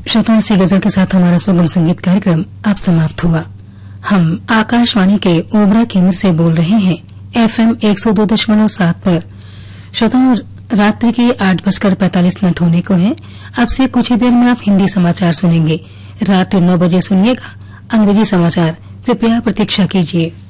श्रोताओं से गजल के साथ हमारा सुगम संगीत कार्यक्रम अब समाप्त हुआ। हम आकाशवाणी के ओबरा केंद्र से बोल रहे हैं FM 102.7 पर। श्रोताओं, रात्रि के 8:45 होने को है। अब से कुछ ही देर में आप हिंदी समाचार सुनेंगे। रात्रि 9 बजे सुनिएगा अंग्रेजी समाचार। कृपया प्रतीक्षा कीजिए।